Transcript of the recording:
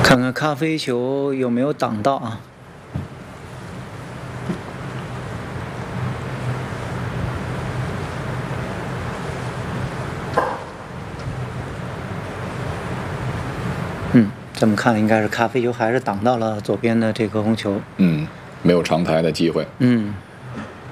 看看咖啡球有没有挡到啊？这么看应该是咖啡球还是挡到了左边的这个红球。 没有长台的机会。